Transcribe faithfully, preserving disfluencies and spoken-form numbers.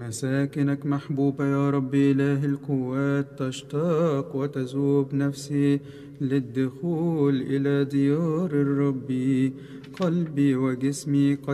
مساكنك محبوبة يا رب إله القوات، تشتاق وتذوب نفسي للدخول إلى ديار الرب. قلبي وجسمي قد